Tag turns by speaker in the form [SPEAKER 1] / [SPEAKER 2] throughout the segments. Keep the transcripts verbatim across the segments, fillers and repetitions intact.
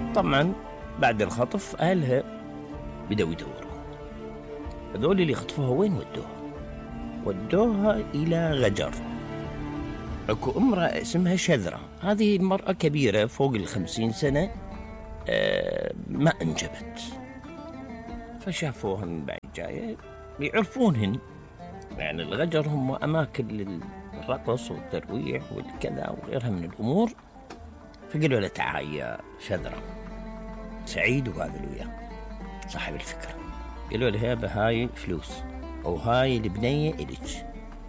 [SPEAKER 1] طبعا بعد الخطف أهلها بدأوا يدوروا، هذول اللي خطفوها وين ودوها؟ ودوها إلى غجر. أكو امرأة اسمها شذرة، هذه المرأة كبيرة فوق الخمسين سنة، آه ما أنجبت، فشافوها من بعيد جاية يعرفونهن، يعني الغجر هم أماكن للرقص والترويح والكذا وغيرها من الأمور. فقالوا له تعال يا شذرة، سعيد وهذا وياه صاحب الفكرة، قالوا له يابا هاي فلوس أو هاي البنية إليك،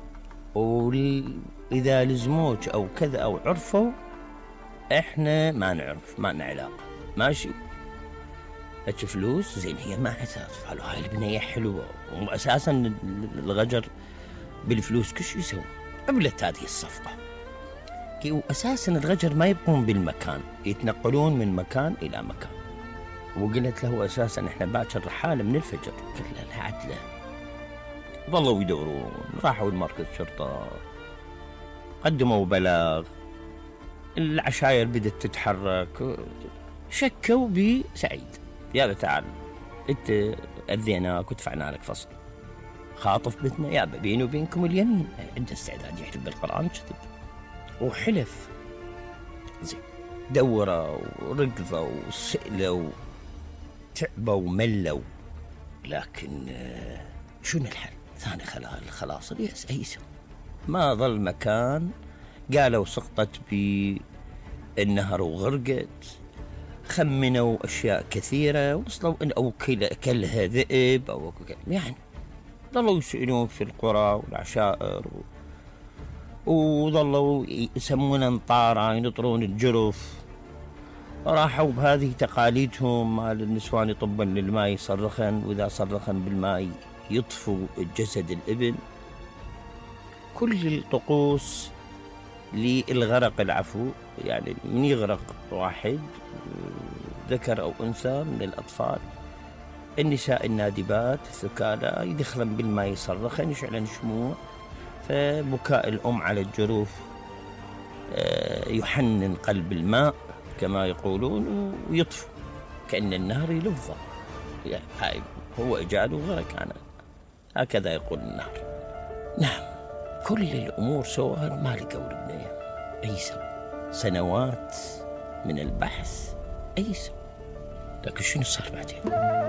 [SPEAKER 1] وإذا لزموك أو كذا أو عرفوا إحنا ما نعرف، ما لنا علاقة، ماشي؟ هاتش فلوس زين، هي ما أساس، قالوا هاي البنية حلوة، وأساسا الغجر بالفلوس كل شيء يسوي. قبلت هذه الصفقة، وأساسا الغجر ما يبقون بالمكان، يتنقلون من مكان إلى مكان. وقلت له أساسا إحنا باكر رحالة من الفجر، قال له لا عدله. ظلوا يدورون، راحوا لمركز شرطة، قدموا بلاغ، العشاير بدت تتحرك، شكوا بسعيد، يابا تعال انت اذيناك ودفعنا لك فصل، خاطف بنتنا، يابا بيني وبينكم اليمين، عنده استعداد يحلف بالقرآن كذب، وحلف. زين دوروا وركضوا وسئلوا تعبوا وملوا، لكن شنو الحل؟ ثاني خلال خلاص اليأس أيسر، ما ظل مكان، قالوا سقطت بالنهر وغرقت، خمنوا أشياء كثيرة، وصلوا إن أو كلها ذئب أو يعني، ظلوا يسألون في القرى والعشائر، وظلوا يسمون انطارا ينطرون الجرف. راحوا بهذه تقاليدهم مال النسوان، يطبن للماء يصرخن، وإذا صرخن بالماء يطفوا جسد الابن. كل الطقوس للغرق العفو، يعني من يغرق واحد ذكر أو أنثى من الأطفال، النساء النادبات الثكالى يدخلن بالماء يصرخن، يشعلن شموع، فبكاء الأم على الجروف يحنن قلب الماء كما يقولون، ويطفو كأن النهر يلفظه، يعني هاي هو إجاد وغرق أنا، هكذا يقول النهر. نعم، كل الأمور سواها ما لقوا البنية، أيسوا سنوات من البحث، أيسوا، لكن شنو صار بعدين؟